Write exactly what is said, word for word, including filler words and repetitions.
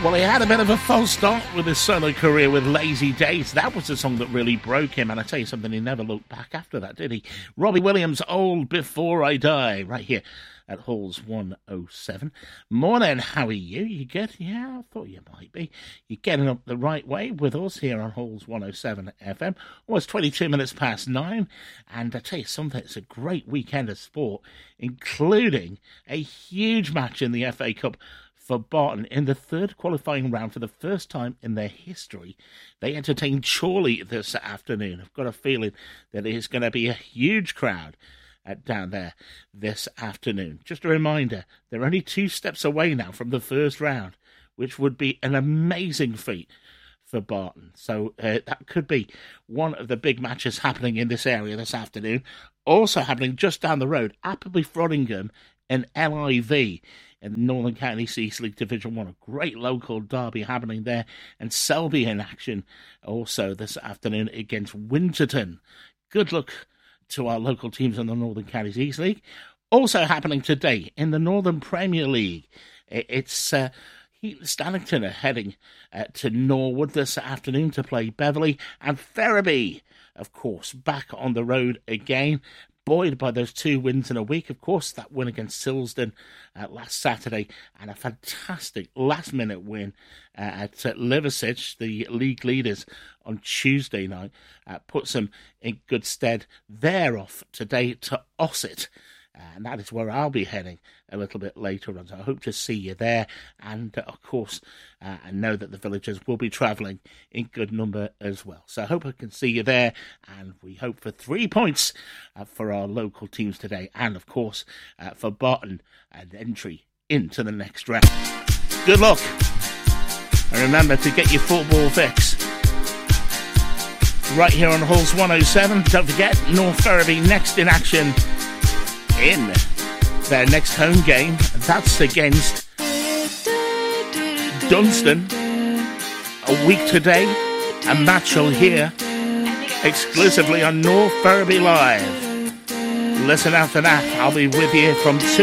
Well, he had a bit of a false start with his solo career with Lazy Days. That was the song that really broke him, and I tell you something, he never looked back after that, did he? Robbie Williams, Old Before I Die, right here at Halls one oh seven. Morning, how are you? You good? Yeah, I thought you might be. You're getting up the right way with us here on Halls one oh seven F M. Almost twenty-two minutes past nine, and I tell you something, it's a great weekend of sport, including a huge match in the F A Cup for Barton. In the third qualifying round, for the first time in their history, they entertained Chorley this afternoon. I've got a feeling that it is going to be a huge crowd uh, down there this afternoon. Just a reminder, they're only two steps away now from the first round, which would be an amazing feat for Barton. So uh, that could be one of the big matches happening in this area this afternoon. Also happening just down the road, Appleby Frodingham and L I V in the Northern Counties East League Division one. A great local derby happening there. And Selby in action also this afternoon against Winterton. Good luck to our local teams in the Northern Counties East League. Also happening today in the Northern Premier League, it's uh, Heaton Stannington are heading uh, to Norwood this afternoon to play Beverley. And Ferriby, of course, back on the road again, buoyed by those two wins in a week. Of course, that win against Silsden uh, last Saturday, and a fantastic last-minute win uh, at uh, Liversedge, the league leaders, on Tuesday night, uh, puts them in good stead. They're off today to Ossett, and that is where I'll be heading a little bit later on. So I hope to see you there. And, uh, of course, uh, I know that the villagers will be travelling in good number as well. So I hope I can see you there. And we hope for three points uh, for our local teams today. And, of course, uh, for Barton, an entry into the next round. Good luck. And remember to get your football fix right here on Halls one oh seven. Don't forget, North Ferriby next in action in their next home game. That's against Dunstan a week today. A match you'll hear exclusively on North Ferriby Live. Listen after that. I'll be with you from two